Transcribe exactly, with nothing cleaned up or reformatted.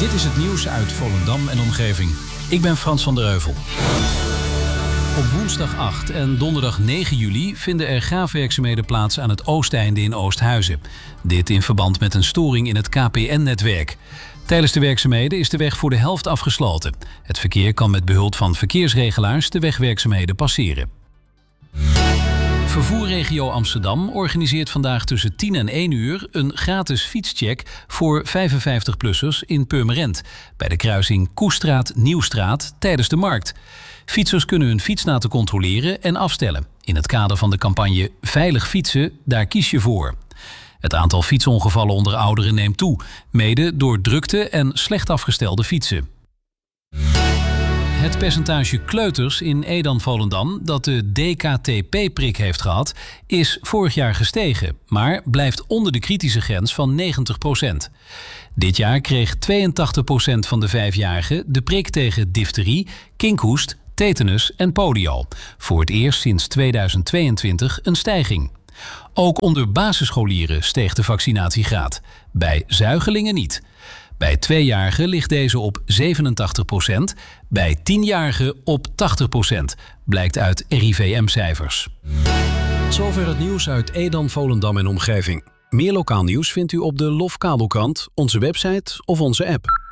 Dit is het nieuws uit Volendam en omgeving. Ik ben Frans van der Heuvel. Op woensdag acht en donderdag negen juli vinden er graafwerkzaamheden plaats aan het Oosteinde in Oosthuizen. Dit in verband met een storing in het K P N-netwerk. Tijdens de werkzaamheden is de weg voor de helft afgesloten. Het verkeer kan met behulp van verkeersregelaars de wegwerkzaamheden passeren. Vervoerregio Amsterdam organiseert vandaag tussen tien en één uur een gratis fietscheck voor vijfenvijftig-plussers in Purmerend, bij de kruising Koestraat-Nieuwstraat tijdens de markt. Fietsers kunnen hun fiets laten controleren en afstellen. In het kader van de campagne Veilig fietsen, daar kies je voor. Het aantal fietsongevallen onder ouderen neemt toe, mede door drukte en slecht afgestelde fietsen. Het percentage kleuters in Edam-Volendam dat de D K T P-prik heeft gehad, is vorig jaar gestegen, maar blijft onder de kritische grens van negentig procent. Dit jaar kreeg tweeëntachtig procent van de vijfjarigen de prik tegen difterie, kinkhoest, tetanus en polio. Voor het eerst sinds tweeduizend tweeëntwintig een stijging. Ook onder basisscholieren steeg de vaccinatiegraad. Bij zuigelingen niet. Bij tweejarigen ligt deze op zevenentachtig procent, bij tienjarigen op tachtig procent, blijkt uit R I V M-cijfers. Zover het nieuws uit Edam, Volendam en omgeving. Meer lokaal nieuws vindt u op de Lof Kabelkrant, onze website of onze app.